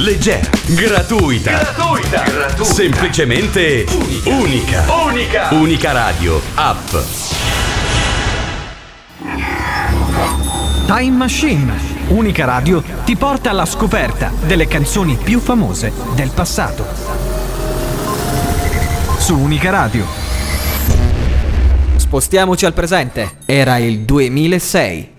leggera, gratuita, semplicemente unica. Unica Radio App. Time Machine. Unica Radio ti porta alla scoperta delle canzoni più famose del passato. Su Unica Radio. Spostiamoci al presente. Era il 2006.